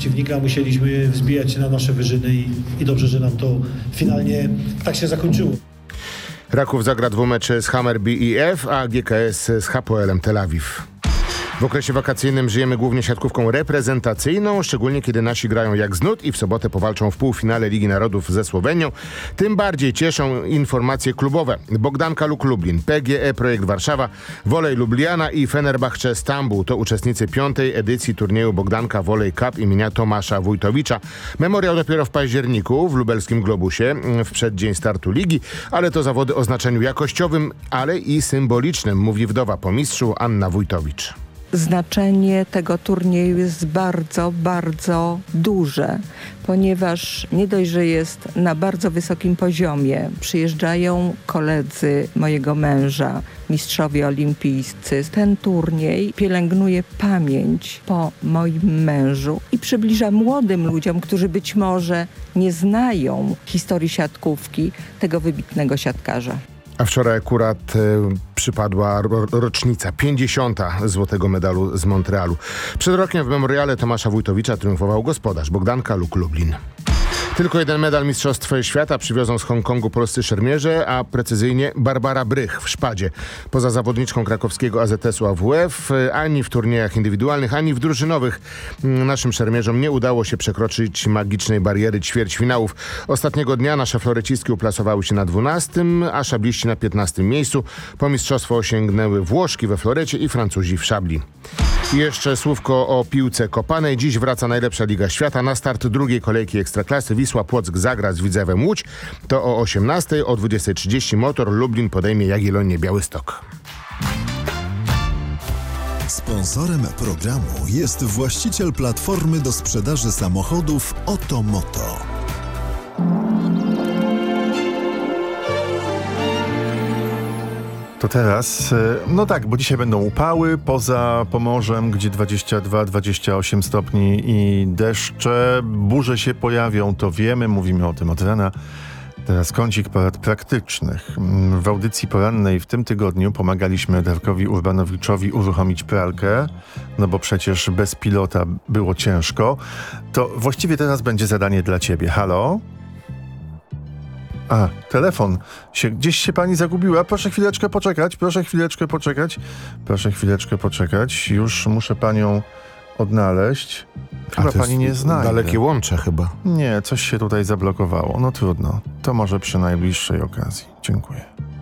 przeciwnika, musieliśmy wzbijać się na nasze wyżyny i dobrze, że nam to finalnie tak się zakończyło. Raków zagra dwumecze z Hammer BIF, a GKS z Hapoelem Tel Awiw. W okresie wakacyjnym żyjemy głównie siatkówką reprezentacyjną, szczególnie kiedy nasi grają jak z nut i w sobotę powalczą w półfinale Ligi Narodów ze Słowenią. Tym bardziej cieszą informacje klubowe. Bogdanka Luk Lublin, PGE Projekt Warszawa, Wolej Lubliana i Fenerbahce Stambuł to uczestnicy 5. edycji turnieju Bogdanka Volley Cup imienia Tomasza Wójtowicza. Memoriał dopiero w październiku w lubelskim Globusie w przeddzień startu ligi, ale to zawody o znaczeniu jakościowym, ale i symbolicznym, mówi wdowa po mistrzu Anna Wójtowicz. Znaczenie tego turnieju jest bardzo, bardzo duże, ponieważ nie dość, że jest na bardzo wysokim poziomie. Przyjeżdżają koledzy mojego męża, mistrzowie olimpijscy. Ten turniej pielęgnuje pamięć po moim mężu i przybliża młodym ludziom, którzy być może nie znają historii siatkówki, tego wybitnego siatkarza. A wczoraj akurat przypadła rocznica 50. złotego medalu z Montrealu. Przed rokiem w memoriale Tomasza Wójtowicza triumfował gospodarz Bogdanka Luk Lublin. Tylko jeden medal Mistrzostw Świata przywiozą z Hongkongu polscy szermierze, a precyzyjnie Barbara Brych w szpadzie. Poza zawodniczką krakowskiego AZS-u AWF ani w turniejach indywidualnych, ani w drużynowych naszym szermierzom nie udało się przekroczyć magicznej bariery ćwierćfinałów. Ostatniego dnia nasze florecistki uplasowały się na 12., a szabliści na 15. miejscu. Po mistrzostwo osiągnęły Włoszki we florecie i Francuzi w szabli. I jeszcze słówko o piłce kopanej. Dziś wraca najlepsza Liga Świata. Na start drugiej kolejki Ekstraklasy Wisła Płock zagra z Widzewem Łódź. To o 18:00, o 20:30 Motor Lublin podejmie Jagiellonię Białystok. Sponsorem programu jest właściciel platformy do sprzedaży samochodów Otomoto. To teraz, no tak, bo dzisiaj będą upały poza Pomorzem, gdzie 22-28 stopni i deszcze. Burze się pojawią, to wiemy, mówimy o tym od rana. Teraz kącik porad praktycznych. W audycji porannej w tym tygodniu pomagaliśmy Darkowi Urbanowiczowi uruchomić pralkę, no bo przecież bez pilota było ciężko. To właściwie teraz będzie zadanie dla ciebie. Halo? A, telefon. Gdzieś się pani zagubiła. Proszę chwileczkę poczekać. Już muszę panią odnaleźć. Chyba pani nie znajdę. Dalekie łącze chyba. Nie, coś się tutaj zablokowało. No trudno. To może przy najbliższej okazji. Dziękuję.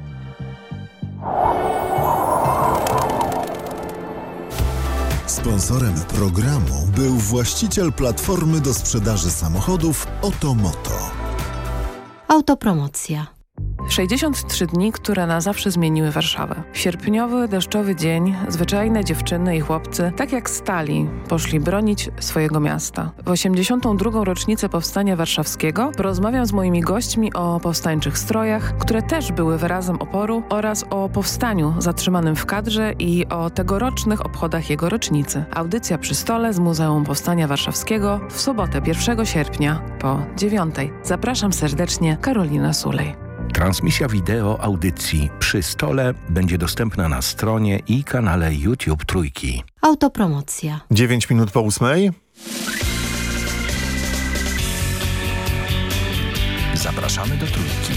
Sponsorem programu był właściciel platformy do sprzedaży samochodów Otomoto. Autopromocja. 63 dni, które na zawsze zmieniły Warszawę. Sierpniowy, deszczowy dzień, zwyczajne dziewczyny i chłopcy, tak jak stali, poszli bronić swojego miasta. W 82. rocznicę Powstania Warszawskiego porozmawiam z moimi gośćmi o powstańczych strojach, które też były wyrazem oporu, oraz o powstaniu zatrzymanym w kadrze i o tegorocznych obchodach jego rocznicy. Audycja przy stole z Muzeum Powstania Warszawskiego w sobotę 1 sierpnia po 9:00. Zapraszam serdecznie, Karolina Sulej. Transmisja wideo audycji Przy stole będzie dostępna na stronie i kanale YouTube Trójki. Autopromocja. 9 minut po 8:00. Zapraszamy do Trójki.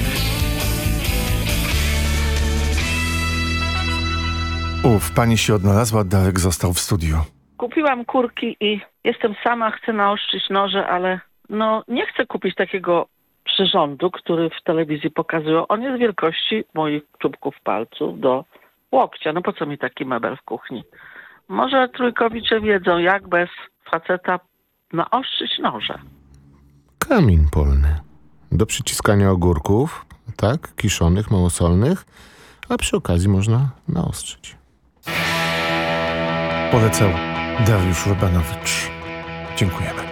Pani się odnalazła, Darek został w studiu. Kupiłam kurki i jestem sama, chcę naostrzyć noże, ale nie chcę kupić takiego przyrządu, który w telewizji pokazują. On jest wielkości moich czubków palców do łokcia. Po co mi taki mebel w kuchni? Może trójkowicze wiedzą, jak bez faceta naostrzyć noże. Kamień polny. Do przyciskania ogórków, tak, kiszonych, małosolnych, a przy okazji można naostrzyć. Polecał Dariusz Urbanowicz. Dziękujemy.